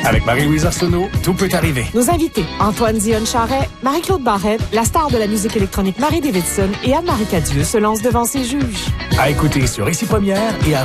Avec Marie-Louise Arsenault, tout peut arriver. Nos invités, Antoine Dionne-Charret, Marie-Claude Barrette, la star de la musique électronique Marie Davidson et Anne-Marie Cadieux se lancent devant ses juges. À écouter sur Ici Première et à